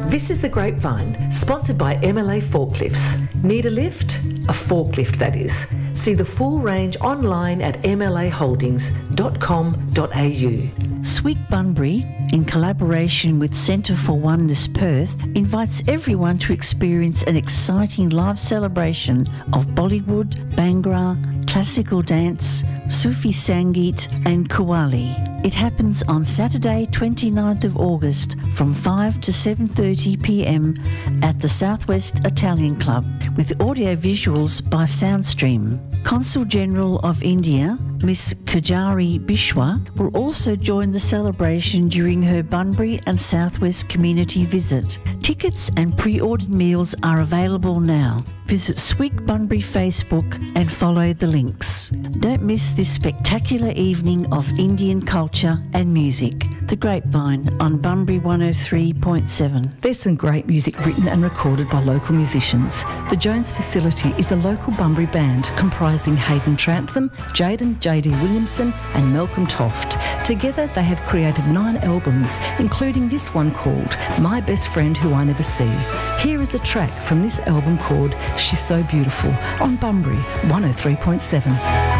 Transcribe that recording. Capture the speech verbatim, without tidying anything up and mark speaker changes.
Speaker 1: This is The Grapevine, sponsored by M L A Forklifts. Need a lift? A forklift, that is. See the full range online at m l a holdings dot com dot a u.
Speaker 2: Sweet Bunbury, in collaboration with Centre for Oneness Perth, invites everyone to experience an exciting live celebration of Bollywood, Bhangra, classical dance, Sufi Sangeet and Qawwali. It happens on Saturday twenty-ninth of August from five to seven thirty p m at the Southwest Italian Club with audio visuals by Soundstream. Consul General of India, Miss Kajari Bishwa, will also join the celebration during her Bunbury and Southwest community visit. Tickets and pre-ordered meals are available now. Visit Sweet Bunbury Facebook and follow the links. Don't miss this spectacular evening of Indian culture and music. The Grapevine on Bunbury one oh three point seven.
Speaker 1: There's some great music written and recorded by local musicians. The Jones Facility is a local Bunbury band comprising Hayden Trantham, Jaden J D Williamson and Malcolm Toft. Together they have created nine albums, including this one called My Best Friend Who I Never See. Here is a track from this album called She's So Beautiful on Bunbury one oh three point seven.